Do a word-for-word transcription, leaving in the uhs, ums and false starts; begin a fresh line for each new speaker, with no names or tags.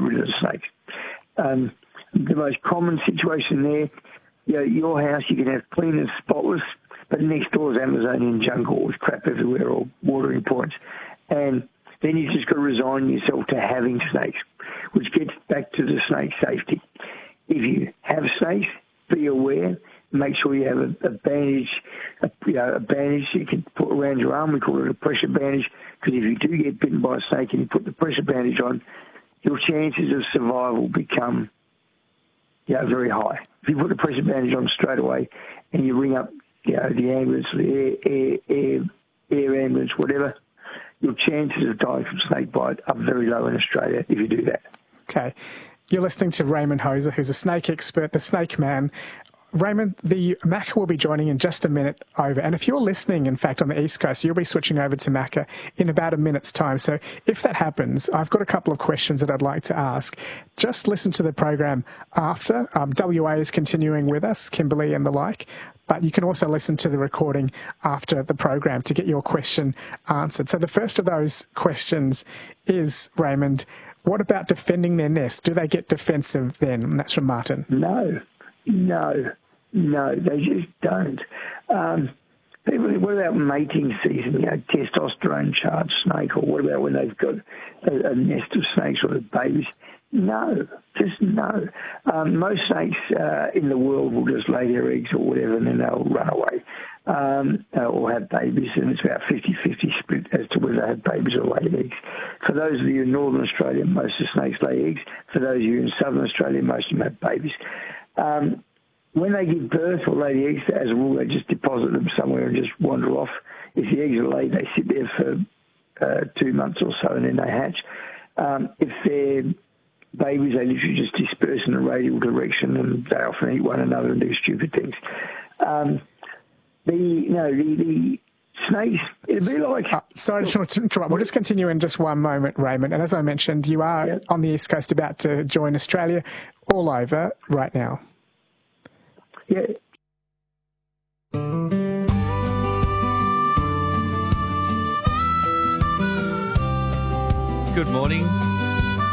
rid of the snakes. Um, the most common situation there, you know, your house you can have clean and spotless, but next door is Amazonian jungle with crap everywhere or watering points. And then you've just got to resign yourself to having snakes, which gets back to the snake safety. If you have snakes, be aware. Make sure you have a, a bandage, a, you know, a bandage you can put around your arm. We call it a pressure bandage, because if you do get bitten by a snake and you put the pressure bandage on, your chances of survival become, you know, very high. If you put the pressure bandage on straight away and you ring up, you know, the ambulance, the air, air, air, air ambulance, whatever, your chances of dying from snake bite are very low in Australia if you do that.
Okay. You're listening to Raymond Hoser, who's a snake expert, the snake man. Raymond, the Macca will be joining in just a minute over. And if you're listening, in fact, on the East Coast, you'll be switching over to Macca in about a minute's time. So if that happens, I've got a couple of questions that I'd like to ask. Just listen to the program after. Um, W A is continuing with us, Kimberley and the like. But you can also listen to the recording after the program to get your question answered. So the first of those questions is, Raymond, what about defending their nest? Do they get defensive then? And that's from Martin.
No. No, no, they just don't. Um, people, what about mating season, you know, testosterone-charged snake, or what about when they've got a, a nest of snakes or the babies? No, just no. Um, most snakes uh, in the world will just lay their eggs or whatever, and then they'll run away um, or have babies, and it's about fifty-fifty split as to whether they have babies or lay eggs. For those of you in Northern Australia, most of the snakes lay eggs. For those of you in Southern Australia, most of them have babies. Um, when they give birth or lay the eggs, as a rule, they just deposit them somewhere and just wander off. If the eggs are laid, they sit there for uh, two months or so and then they hatch. Um, if they're babies, they literally just disperse in a radial direction and they often eat one another and do stupid things. Um, the, you know, the, the snakes, it'd be like...
Uh, sorry to interrupt. We'll just continue in just one moment, Raymond. And as I mentioned, you are yep. on the East Coast about to join Australia all over right now.
Yeah.
Good morning.